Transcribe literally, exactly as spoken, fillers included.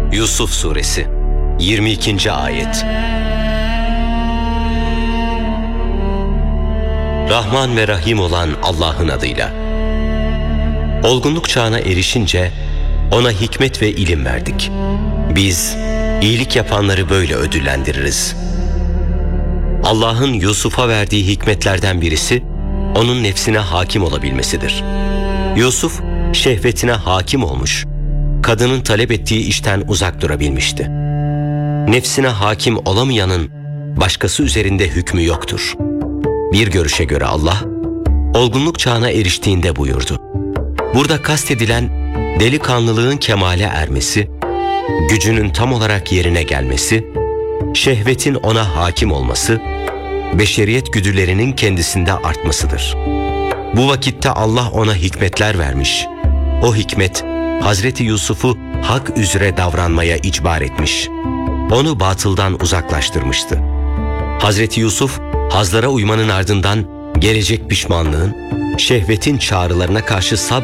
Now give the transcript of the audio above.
Yusuf Suresi yirmi ikinci Ayet. Rahman ve Rahim olan Allah'ın adıyla. Olgunluk çağına erişince ona hikmet ve ilim verdik. Biz iyilik yapanları böyle ödüllendiririz. Allah'ın Yusuf'a verdiği hikmetlerden birisi onun nefsine hakim olabilmesidir. Yusuf şehvetine hakim olmuş, kadının talep ettiği işten uzak durabilmişti. Nefsine hakim olamayanın başkası üzerinde hükmü yoktur. Bir görüşe göre Allah, olgunluk çağına eriştiğinde buyurdu. Burada kastedilen delikanlılığın kemale ermesi, gücünün tam olarak yerine gelmesi, şehvetin ona hakim olması, beşeriyet güdülerinin kendisinde artmasıdır. Bu vakitte Allah ona hikmetler vermiş. O hikmet, Hazreti Yusuf'u hak üzere davranmaya icbar etmiş. Onu batıldan uzaklaştırmıştı. Hazreti Yusuf, hazlara uymanın ardından gelecek pişmanlığın, şehvetin çağrılarına karşı sabretmişti.